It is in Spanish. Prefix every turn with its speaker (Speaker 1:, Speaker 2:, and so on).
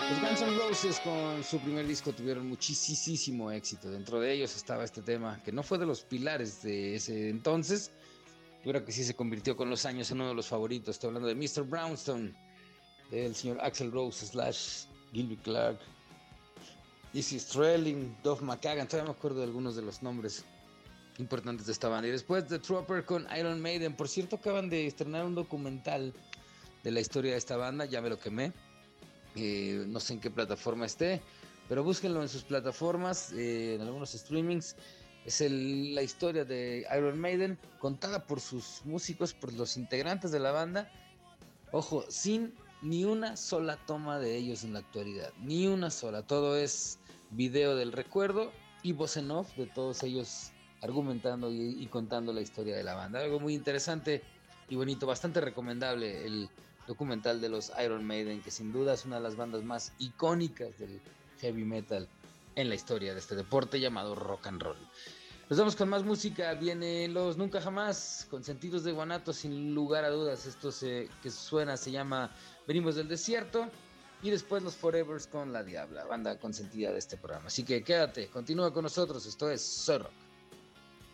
Speaker 1: Los Guns N' Roses con su primer disco tuvieron muchísimo éxito. Dentro de ellos estaba este tema, que no fue de los pilares de ese entonces, pero que sí se convirtió con los años en uno de los favoritos. Estoy hablando de Mr. Brownstone, del señor Axl Rose / Gilby Clarke, Dizzy Stradlin, Duff McKagan. Todavía me acuerdo de algunos de los nombres importantes de esta banda. Y después The Trooper con Iron Maiden. Por cierto, acaban de estrenar un documental de la historia de esta banda. Ya me lo quemé. No sé en qué plataforma esté, pero búsquenlo en sus plataformas, en algunos streamings. Es la historia de Iron Maiden contada por sus músicos, por los integrantes de la banda. Ojo, sin ni una sola toma de ellos en la actualidad, ni una sola. Todo es video del recuerdo y voz en off de todos ellos argumentando y contando la historia de la banda. Algo muy interesante y bonito, bastante recomendable el documental de los Iron Maiden, que sin duda es una de las bandas más icónicas del heavy metal en la historia de este deporte llamado rock and roll. Nos vamos con más música. Vienen los Nunca Jamás, con Sentidos de Guanato, sin lugar a dudas. Esto que suena se llama Venimos del Desierto. Y después los Forevers con La Diabla, banda consentida de este programa. Así que quédate, continúa con nosotros. Esto es Soy Rock.